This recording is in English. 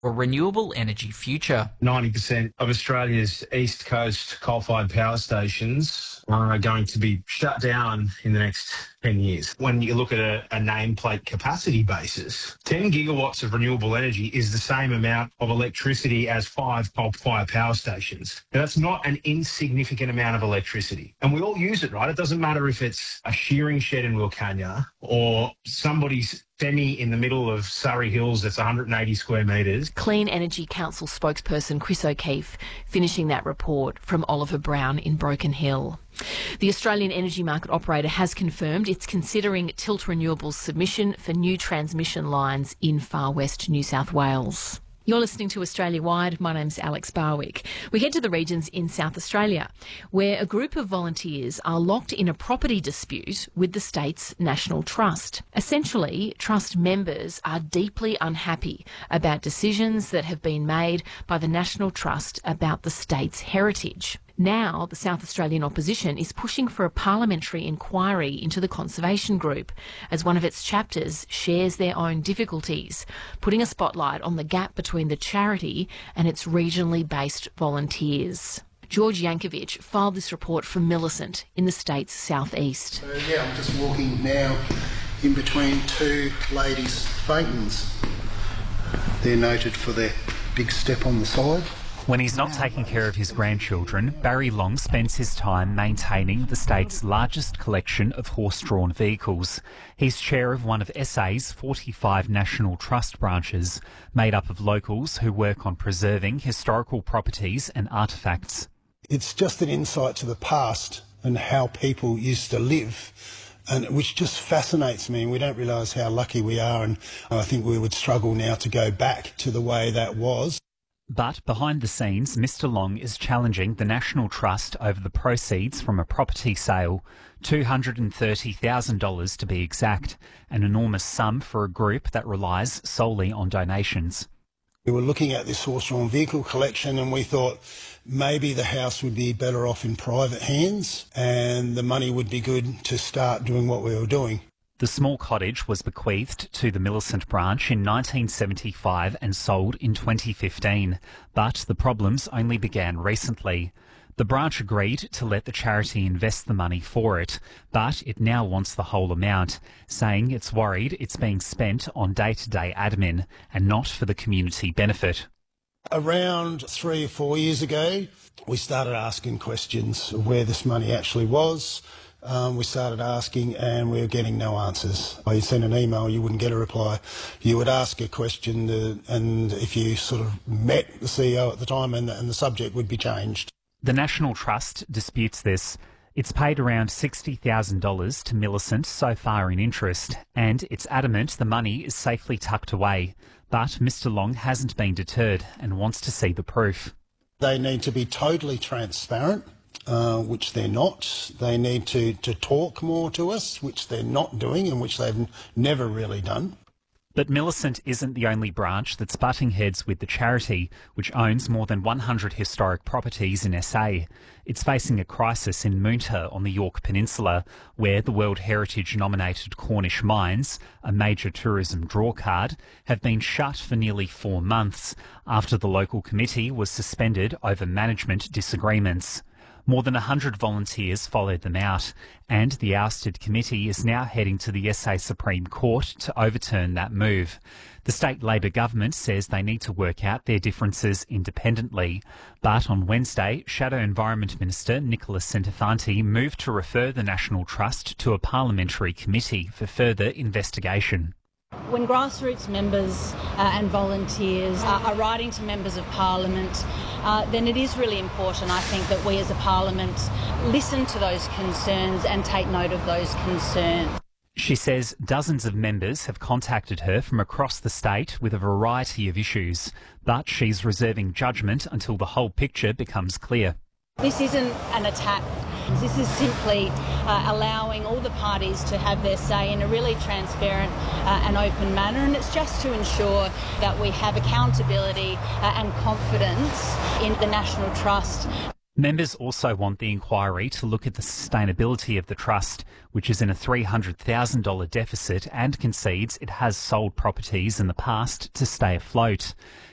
a renewable energy future. 90% of Australia's East Coast coal-fired power stations are going to be shut down in the next 10 years. When you look at a nameplate capacity basis, 10 gigawatts of renewable energy is the same amount of electricity as 5 coal-fired power stations. Now, that's not an insignificant amount of electricity. And we all use it, right? It doesn't matter if it's a shearing shed in Wilcannia or somebody's semi in the middle of Surrey Hills that's 180 square metres. Clean Energy Council spokesperson Chris O'Keefe finishing that report from Oliver Brown in Broken Hill. The Australian Energy Market Operator has confirmed it's considering Tilt Renewables' submission for new transmission lines in Far West New South Wales. You're listening to Australia Wide. My name's Alex Barwick. We head to the regions in South Australia, where a group of volunteers are locked in a property dispute with the state's National Trust. Essentially, Trust members are deeply unhappy about decisions that have been made by the National Trust about the state's heritage. Now, the South Australian opposition is pushing for a parliamentary inquiry into the conservation group as one of its chapters shares their own difficulties, putting a spotlight on the gap between the charity and its regionally based volunteers. George Yankovic filed this report from Millicent in the state's southeast. So, I'm just walking now in between two ladies' phaetons. They're noted for their big step on the side. When he's not taking care of his grandchildren, Barry Long spends his time maintaining the state's largest collection of horse-drawn vehicles. He's chair of one of SA's 45 National Trust branches, made up of locals who work on preserving historical properties and artefacts. It's just an insight to the past and how people used to live, and which just fascinates me, and we don't realise how lucky we are, and I think we would struggle now to go back to the way that was. But behind the scenes, Mr Long is challenging the National Trust over the proceeds from a property sale, $230,000 to be exact, an enormous sum for a group that relies solely on donations. We were looking at this horse-drawn vehicle collection and we thought maybe the house would be better off in private hands and the money would be good to start doing what we were doing. The small cottage was bequeathed to the Millicent branch in 1975 and sold in 2015, but the problems only began recently. The branch agreed to let the charity invest the money for it, but it now wants the whole amount, saying it's worried it's being spent on day-to-day admin and not for the community benefit. Around 3 or 4 years ago, we started asking questions of where this money actually was. We started asking and we were getting no answers. You sent an email, you wouldn't get a reply. You would ask a question and if you sort of met the CEO at the time and the subject would be changed. The National Trust disputes this. It's paid around $60,000 to Millicent so far in interest, and it's adamant the money is safely tucked away. But Mr Long hasn't been deterred and wants to see the proof. They need to be totally transparent, which they're not. They need to talk more to us, which they're not doing and which they've never really done. But Millicent isn't the only branch that's butting heads with the charity, which owns more than 100 historic properties in SA. It's facing a crisis in Moonta on the Yorke Peninsula, where the World Heritage-nominated Cornish mines, a major tourism drawcard, have been shut for nearly 4 months after the local committee was suspended over management disagreements. More than 100 volunteers followed them out, and the ousted committee is now heading to the SA Supreme Court to overturn that move. The state Labor government says they need to work out their differences independently. But on Wednesday, Shadow Environment Minister Nicholas Centofanti moved to refer the National Trust to a parliamentary committee for further investigation. When grassroots members and volunteers are writing to members of Parliament, then it is really important, I think, that we as a Parliament listen to those concerns and take note of those concerns. She says dozens of members have contacted her from across the state with a variety of issues, but she's reserving judgment until the whole picture becomes clear. This isn't an attack. This is simply allowing all the parties to have their say in a really transparent and open manner, and it's just to ensure that we have accountability and confidence in the National Trust. Members also want the inquiry to look at the sustainability of the trust, which is in a $300,000 deficit and concedes it has sold properties in the past to stay afloat.